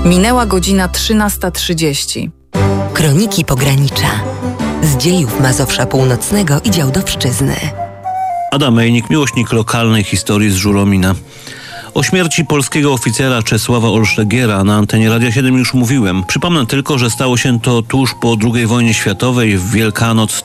Minęła godzina 13:30. Kroniki Pogranicza. Z dziejów Mazowsza Północnego i Działdowszczyzny. Adam Mejnik, miłośnik lokalnej historii z Żuromina. O śmierci polskiego oficera Czesława Olszlegiera na antenie Radia 7 już mówiłem. Przypomnę tylko, że stało się to tuż po II wojnie światowej w Wielkanoc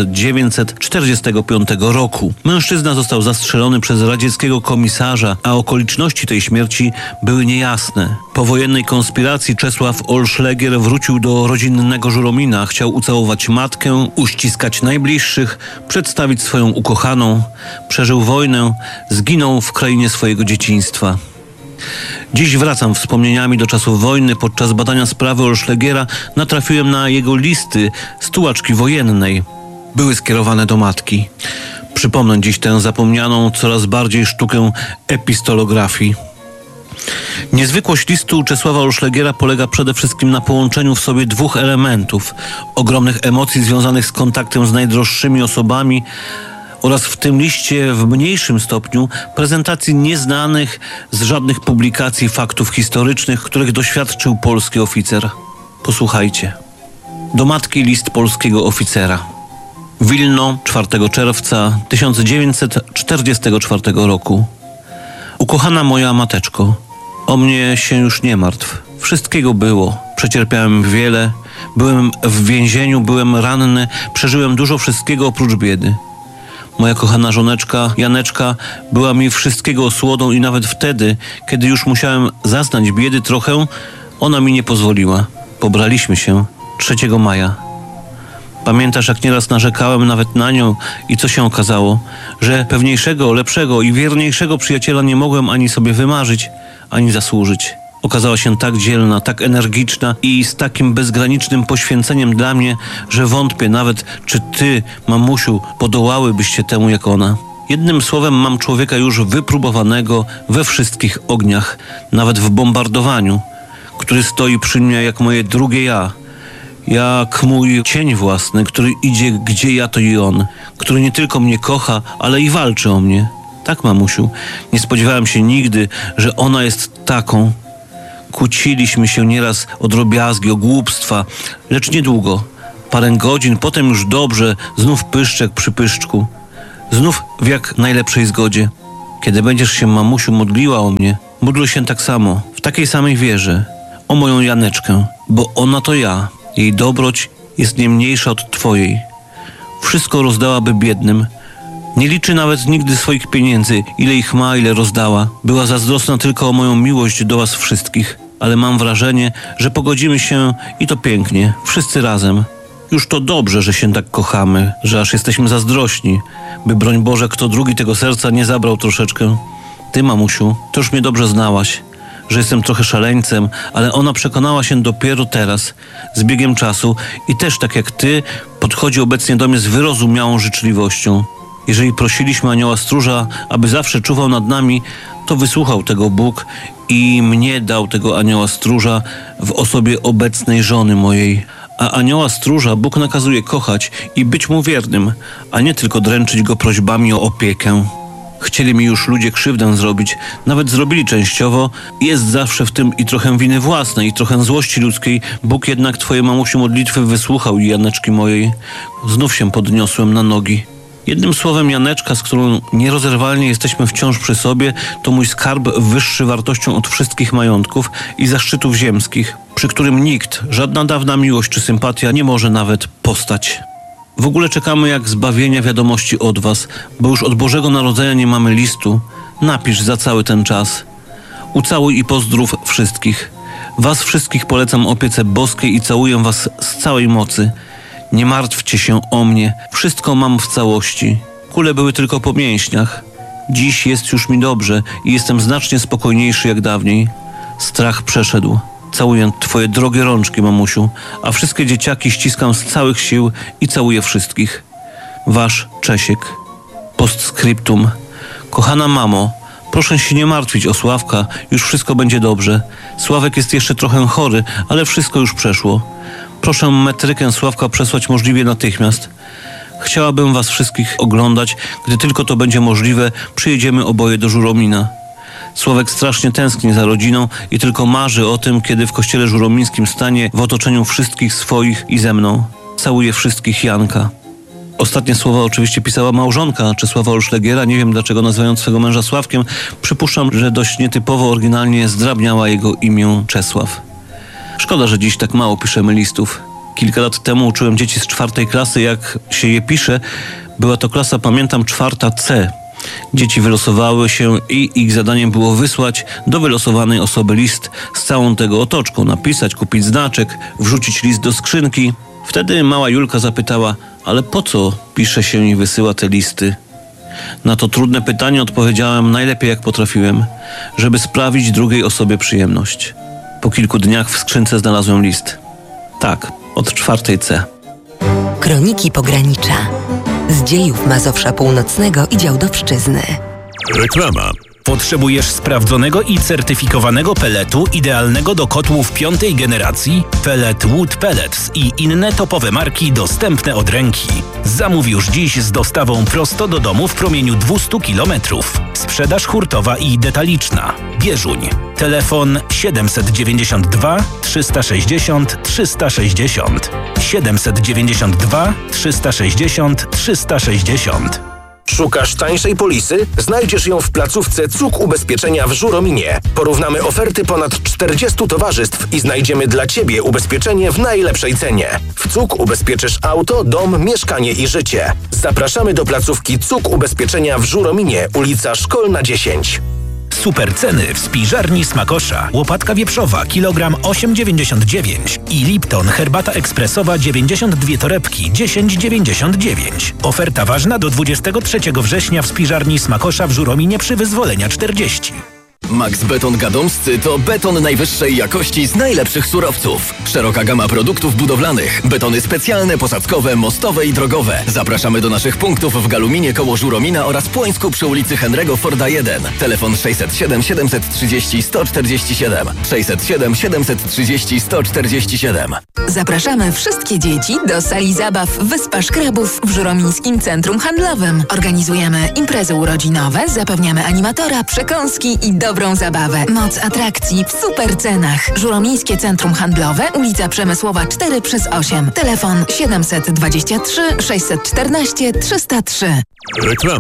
1945 roku. Mężczyzna został zastrzelony przez radzieckiego komisarza, a okoliczności tej śmierci były niejasne. Po wojennej konspiracji Czesław Olszlegier wrócił do rodzinnego Żuromina. Chciał ucałować matkę, uściskać najbliższych, przedstawić swoją ukochaną. Przeżył wojnę, zginął w krainie swojego dzieciństwa. Dziś wracam wspomnieniami do czasów wojny. Podczas badania sprawy Olszlegiera natrafiłem na jego listy z tułaczki wojennej. Były skierowane do matki. Przypomnę dziś tę zapomnianą coraz bardziej sztukę epistolografii. Niezwykłość listu Czesława Olszlegiera polega przede wszystkim na połączeniu w sobie dwóch elementów: ogromnych emocji związanych z kontaktem z najdroższymi osobami oraz w tym liście w mniejszym stopniu prezentacji nieznanych z żadnych publikacji faktów historycznych, których doświadczył polski oficer. Posłuchajcie. Do matki list polskiego oficera. Wilno, 4 czerwca 1944 roku. Ukochana moja mateczko, o mnie się już nie martw. Wszystkiego było. Przecierpiałem wiele. Byłem w więzieniu, byłem ranny. Przeżyłem dużo wszystkiego oprócz biedy. Moja kochana żoneczka, Janeczka, była mi wszystkiego osłodą i nawet wtedy, kiedy już musiałem zaznać biedy trochę, ona mi nie pozwoliła. Pobraliśmy się 3 maja. Pamiętasz, jak nieraz narzekałem nawet na nią i co się okazało? Że pewniejszego, lepszego i wierniejszego przyjaciela nie mogłem ani sobie wymarzyć, ani zasłużyć. Okazała się tak dzielna, tak energiczna i z takim bezgranicznym poświęceniem dla mnie, że wątpię nawet, czy ty, mamusiu, podołałybyście temu jak ona. Jednym słowem, mam człowieka już wypróbowanego we wszystkich ogniach, nawet w bombardowaniu, który stoi przy mnie jak moje drugie ja. Jak mój cień własny, który idzie gdzie ja, to i on, który nie tylko mnie kocha, ale i walczy o mnie. Tak, mamusiu, nie spodziewałem się nigdy, że ona jest taką. Kłóciliśmy się nieraz o drobiazgi, o głupstwa, lecz niedługo. Parę godzin, potem już dobrze, znów pyszczek przy pyszczku. Znów w jak najlepszej zgodzie. Kiedy będziesz się, mamusiu, modliła o mnie, módl się tak samo, w takiej samej wierze, o moją Janeczkę, bo ona to ja. Jej dobroć jest nie mniejsza od twojej. Wszystko rozdałaby biednym. Nie liczy nawet nigdy swoich pieniędzy, ile ich ma, ile rozdała. Była zazdrosna tylko o moją miłość do was wszystkich. Ale mam wrażenie, że pogodzimy się i to pięknie, wszyscy razem. Już to dobrze, że się tak kochamy, że aż jesteśmy zazdrośni, by broń Boże kto drugi tego serca nie zabrał troszeczkę. Ty, mamusiu, to już mnie dobrze znałaś, że jestem trochę szaleńcem, ale ona przekonała się dopiero teraz, z biegiem czasu i też tak jak ty, podchodzi obecnie do mnie z wyrozumiałą życzliwością. Jeżeli prosiliśmy anioła stróża, aby zawsze czuwał nad nami, to wysłuchał tego Bóg i mnie dał tego anioła stróża w osobie obecnej żony mojej. A anioła stróża Bóg nakazuje kochać i być mu wiernym, a nie tylko dręczyć go prośbami o opiekę. Chcieli mi już ludzie krzywdę zrobić, nawet zrobili częściowo. Jest zawsze w tym i trochę winy własnej, i trochę złości ludzkiej. Bóg jednak twoje, mamusiu, modlitwy wysłuchał i Janeczki mojej. Znów się podniosłem na nogi. Jednym słowem, Janeczka, z którą nierozerwalnie jesteśmy wciąż przy sobie, to mój skarb wyższy wartością od wszystkich majątków i zaszczytów ziemskich, przy którym nikt, żadna dawna miłość czy sympatia nie może nawet postać. W ogóle czekamy jak zbawienia wiadomości od was, bo już od Bożego Narodzenia nie mamy listu. Napisz za cały ten czas. Ucałuj i pozdrów wszystkich. Was wszystkich polecam opiece boskiej i całuję was z całej mocy. Nie martwcie się o mnie, wszystko mam w całości. Kule były tylko po mięśniach. Dziś jest już mi dobrze i jestem znacznie spokojniejszy jak dawniej. Strach przeszedł. Całuję twoje drogie rączki, mamusiu, a wszystkie dzieciaki ściskam z całych sił i całuję wszystkich. Wasz Czesiek. Postscriptum. Kochana mamo, proszę się nie martwić o Sławka, już wszystko będzie dobrze. Sławek jest jeszcze trochę chory, ale wszystko już przeszło. Proszę metrykę Sławka przesłać możliwie natychmiast. Chciałabym was wszystkich oglądać, gdy tylko to będzie możliwe, przyjedziemy oboje do Żuromina. Sławek strasznie tęskni za rodziną i tylko marzy o tym, kiedy w kościele żuromińskim stanie w otoczeniu wszystkich swoich i ze mną. Całuje wszystkich, Janka. Ostatnie słowa oczywiście pisała małżonka Czesława Olszlegiera. Nie wiem, dlaczego nazywając swego męża Sławkiem. Przypuszczam, że dość nietypowo, oryginalnie zdrabniała jego imię Czesław. Szkoda, że dziś tak mało piszemy listów. Kilka lat temu uczyłem dzieci z 4. klasy, jak się je pisze. Była to klasa, pamiętam, 4C. Dzieci wylosowały się i ich zadaniem było wysłać do wylosowanej osoby list z całą tego otoczką. Napisać, kupić znaczek, wrzucić list do skrzynki. Wtedy mała Julka zapytała, ale po co pisze się i wysyła te listy? Na to trudne pytanie odpowiedziałem najlepiej jak potrafiłem, żeby sprawić drugiej osobie przyjemność. Po kilku dniach w skrzynce znalazłem list. Tak, od 4C. Kroniki Pogranicza. Z dziejów Mazowsza Północnego i Działdowszczyzny. Reklama. Potrzebujesz sprawdzonego i certyfikowanego peletu idealnego do kotłów 5. generacji? Pellet Wood Pellets i inne topowe marki dostępne od ręki. Zamów już dziś z dostawą prosto do domu w promieniu 200 km. Sprzedaż hurtowa i detaliczna. Bieżuń. Telefon 792 360 360. 792 360 360. Szukasz tańszej polisy? Znajdziesz ją w placówce CUK Ubezpieczenia w Żurominie. Porównamy oferty ponad 40 towarzystw i znajdziemy dla Ciebie ubezpieczenie w najlepszej cenie. W CUK ubezpieczysz auto, dom, mieszkanie i życie. Zapraszamy do placówki CUK Ubezpieczenia w Żurominie, ulica Szkolna 10. Super ceny w spiżarni Smakosza. Łopatka wieprzowa, kilogram 8,99 i Lipton herbata ekspresowa 92 torebki 10,99. Oferta ważna do 23 września w spiżarni Smakosza w Żurominie przy wyzwolenia 40. Max Beton Gadomscy to beton najwyższej jakości z najlepszych surowców. Szeroka gama produktów budowlanych, betony specjalne, posadzkowe, mostowe i drogowe. Zapraszamy do naszych punktów w Galuminie koło Żuromina oraz Płońsku przy ulicy Henry'ego Forda 1. Telefon 607 730 147. 607 730 147. Zapraszamy wszystkie dzieci do sali zabaw Wyspa Szkrabów w Żuromińskim Centrum Handlowym. Organizujemy imprezy urodzinowe, zapewniamy animatora, przekąski i dobrą zabawę. Moc atrakcji w super cenach. Żuromińskie Centrum Handlowe, ulica Przemysłowa 4/8. Telefon 723 614 303. Reklama.